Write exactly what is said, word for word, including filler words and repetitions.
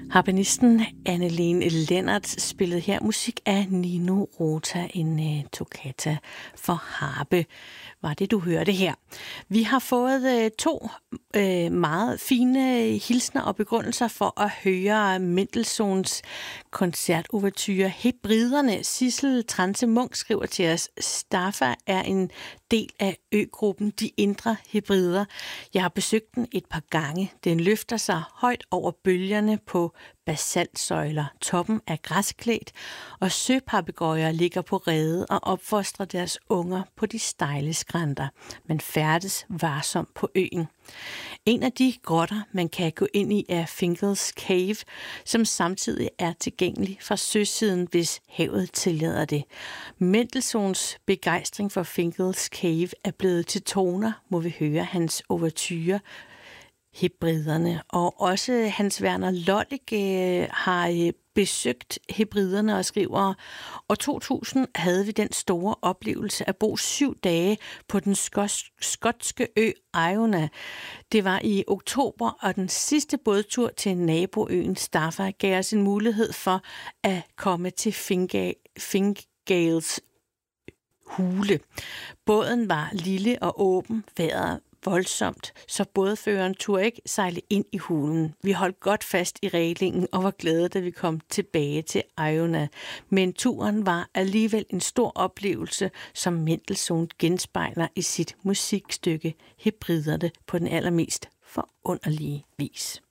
Harpenisten Anne-Lene Lennart spillede her musik af Nino Rota, en uh, toccata for harpe, var det du hørte her. Vi har fået uh, to uh, meget fine hilsner og begrundelser for at høre Mendelssohns koncertouverture Hebriderne. Sissel Transe Munk skriver til os: Staffa er en del af øgruppen De Indre Hebrider. Jeg har besøgt den et par gange. Den løfter sig højt over bølgerne på basaltsøjler. Toppen er græsklædt, og søpapegøjer ligger på rede og opfostrer deres unger på de stejle skrænter. Man færdes varsomt på øen. En af de grotter, man kan gå ind i, er Fingal's Cave, som samtidig er tilgængelig fra søsiden, hvis havet tillader det. Mendelssohns begejstring for Fingal's Cave er blevet til toner, må vi høre hans ouverture Hebriderne. Og også Hans Werner Lollig øh, har øh, besøgt Hebriderne og skriver: år to tusind havde vi den store oplevelse at bo syv dage på den skos- skotske ø Iona. Det var i oktober, og den sidste bådtur til naboøen Staffa gav os en mulighed for at komme til Finga- Fingales hule. Båden var lille og åben, vejret voldsomt, så bådføreren turde ikke sejle ind i hulen. Vi holdt godt fast i reglingen og var glade, da vi kom tilbage til Iona. Men turen var alligevel en stor oplevelse, som Mendelssohn genspejler i sit musikstykke Hebriderne på den allermest forunderlige vis.